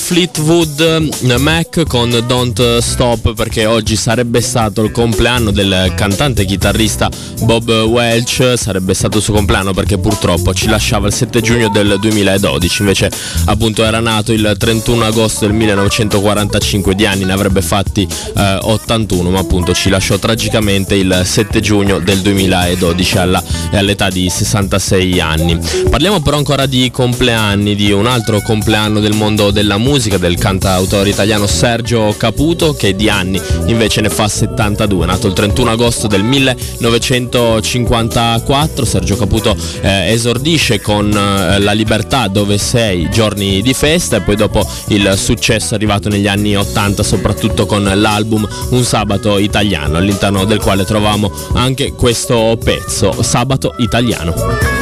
Fleetwood Mac con Don't Stop, perché oggi sarebbe stato il compleanno del cantante e chitarrista Bob Welch. Sarebbe stato il suo compleanno perché purtroppo ci lasciava il 7 giugno del 2012, invece appunto era nato il 31 agosto del 1945, di anni ne avrebbe fatti 81, ma appunto ci lasciò tragicamente il 7 giugno del 2012 all'età di 66 anni. Parliamo però ancora di compleanni, di un altro compleanno del mondo della musica, del cantautore italiano Sergio Caputo, che di anni invece ne fa 72, nato il 31 agosto del 1954. Sergio Caputo esordisce con La libertà, dove sei, giorni di festa, e poi dopo il successo arrivato negli anni 80 soprattutto con l'album Un sabato italiano, all'interno del quale trovavamo anche questo pezzo, Sabato italiano.